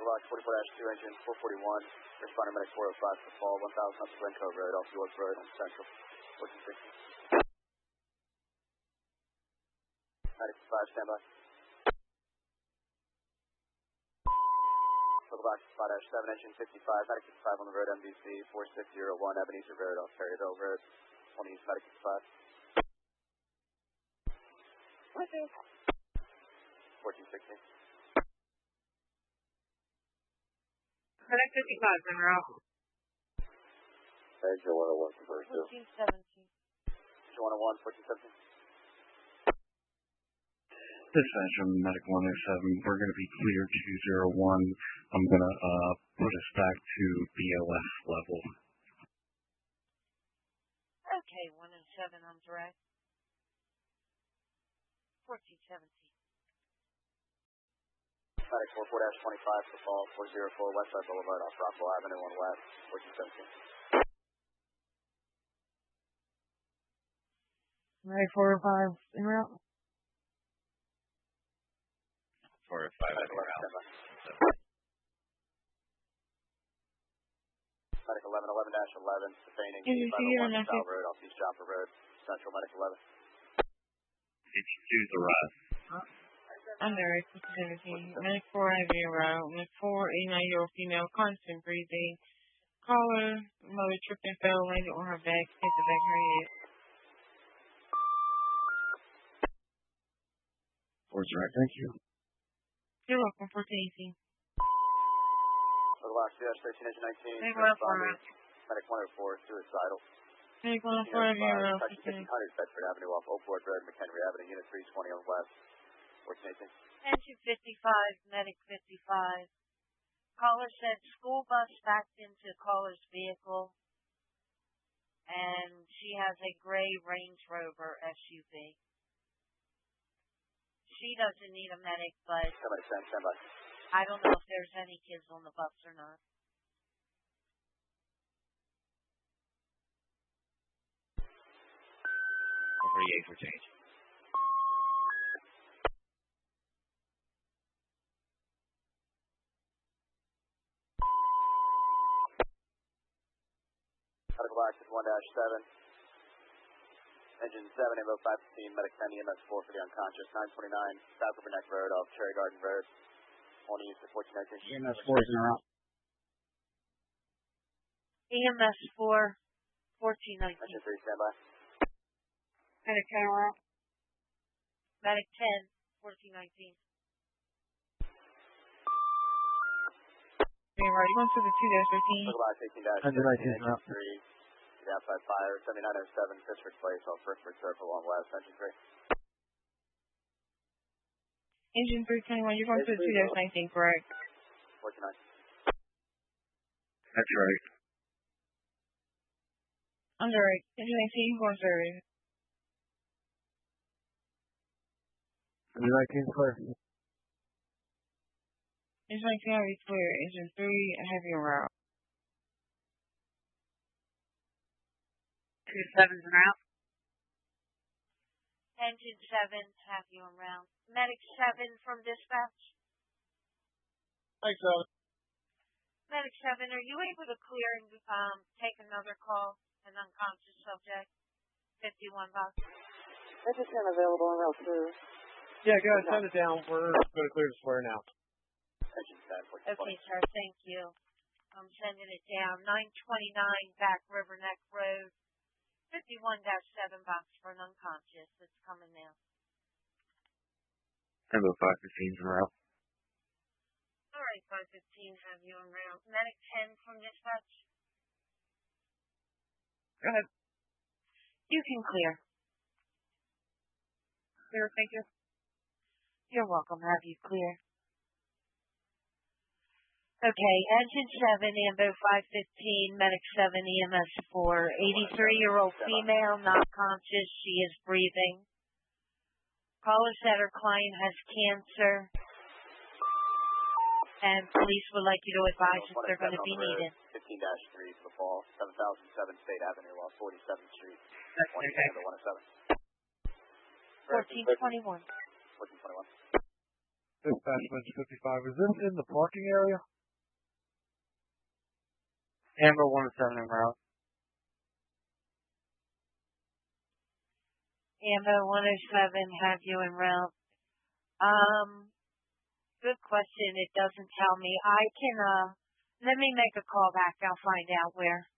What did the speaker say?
Box 44-2 engine 441. Responder medic 405 for fall 1000 up to Glencoe Road off York Road on Central 1460. Medic 5 standby. Total Box 5-7 engine 55. Medic 55 on the road MBC 4601 Ebenezer Road off Perryville Road. 20 East Medic 55. 1460. Medic 55, en route. Engine 101 for 1417. Engine 101, 1417. Dispatch from Medic 107, we're going to be cleared 201. I'm going to put us back to BLS level. Okay, 107 on direct. 1417. Medic 44-25 for fall 404 Westside Boulevard off Rockwell Avenue on West 1417. Medic 405 en route. 405 en route. Medic 1111-11 sustaining Is it 501 South Road off East Joppa Road Central Medic 11. It's to the right. Under 17. Medic 4 heavy en route. Medic 4 89-year-old female, constant breathing. Caller, mother tripped and fell, landed on her back, hit the back of her head. Forward direct, thank you. You're welcome, 1418. For the last CS 13 engine 19. Medic 104. Medic 104 suicidal. Medic 104 heavy en route. 1500 Bedford Avenue off Oakwood Road McHenry Avenue Unit 320 on West 1418. Engine 55, Medic 55. Caller said school bus backed into caller's vehicle, and she has a gray Range Rover SUV. She doesn't need a medic, but Somebody stand by. I don't know if there's any kids on the bus or not. Over 8 for change. Medical Access 1-7. Engine 7, Evo 515, Medic 10, EMS 4 for the unconscious. 929 South River Neck Road off Cherry Garden Road. 20 East to 1419. EMS 4 is in route. EMS 4, 1419. Engine 3, stand by. Medic 10 en route. Medic 10, 1419. Being right, going to the 2-13. Medical Access 18-7. Engine 3. The outside fire, 7907 Pittsburgh Place off Brickford Circle on West, engine 3. Engine 321, you're going to the 2-19, correct? 49. That's right. Under 8. Engine 19, going service. Engine 19 clear. Engine 19 heavy clear. Engine 3 heavy en route. 27's en route. Engine 7 heavy en route. Medic 7 from dispatch. Thanks, Evan. Medic 7, are you able to clear and take another call, an unconscious subject? 51 bucks. Engine 10 available en route 2. Yeah, go ahead, send it down. We're going to clear the square now. Engine 10, 14. Okay, sir, thank you. I'm sending it down. 929 Back River Neck Road. 51-7 box for an unconscious. It's coming now. Evo 515's en route. All right, 515, have you en route. Medic 10 from dispatch. Go ahead. You can clear. Clear, thank you. You're welcome. Have you clear? Okay, Engine 7, Ambo 515, Medic 7, EMS 4, 83-year-old female, not conscious. She is breathing. Caller said her client has cancer, and police would like you to advise if they're going to be needed. 15-3 for the fall, 7007 State Avenue off 47th Street. 1421. 1421. Dispatch 55. Is this in the parking area? Amber 107 en route. Amber 107, have you en route? Good question. It doesn't tell me. I can, let me make a call back. I'll find out where.